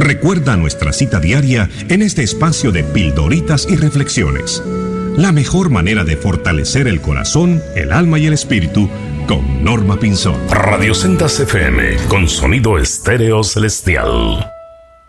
Recuerda nuestra cita diaria en este espacio de pildoritas y reflexiones. La mejor manera de fortalecer el corazón, el alma y el espíritu con Norma Pinzón. Radio Sendas FM, con sonido estéreo celestial.